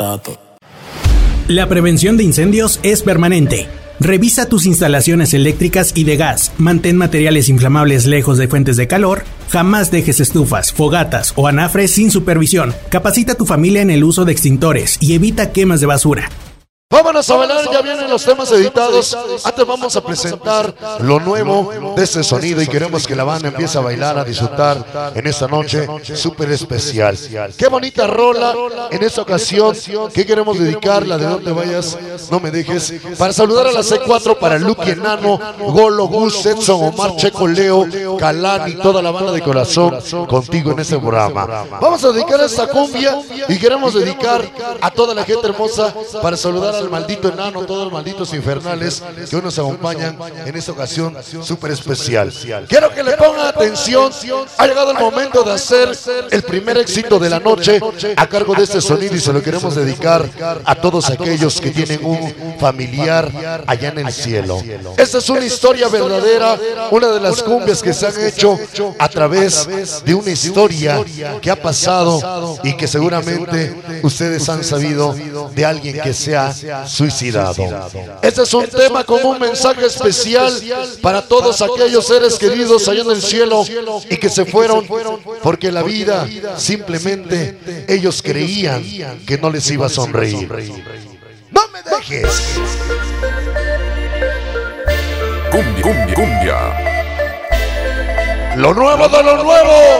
Tato. La prevención de incendios es permanente. Revisa tus instalaciones eléctricas y de gas, mantén materiales inflamables lejos de fuentes de calor, jamás dejes estufas, fogatas o anafres sin supervisión, capacita a tu familia en el uso de extintores y evita quemas de basura. Vámonos a bailar, ya vienen los temas editados. Antes vamos a presentar lo nuevo de este sonido y queremos que la banda empiece a bailar, a disfrutar en esta noche súper especial. Qué bonita rola en esta ocasión. ¿Qué queremos dedicarla? De donde vayas, no me dejes. Para saludar a la C4, para Lucky Enano, Golo, Gus, Edson, Omar, Checo, Leo, Calán y toda la banda de corazón contigo en este programa. Vamos a dedicar esta cumbia y queremos dedicar a toda la gente hermosa para saludar al maldito enano, todos los malditos infernales que hoy nos acompañan en esta ocasión súper especial. Quiero que le pongan atención. Ha llegado el momento de hacer el primer éxito de la noche a cargo de este sonido y se lo queremos dedicar a todos aquellos que tienen un familiar allá en el cielo. Esta es una historia verdadera, una de las cumbias que se han hecho a través de una historia que ha pasado y que seguramente ustedes han sabido de alguien que se ha suicidado. Este es un tema con un mensaje especial para todos aquellos seres queridos allá en el cielo y que se fueron porque la vida simplemente ellos creían que no les iba a sonreír. ¡No me dejes! Cumbia, cumbia, cumbia. Lo nuevo de lo nuevo.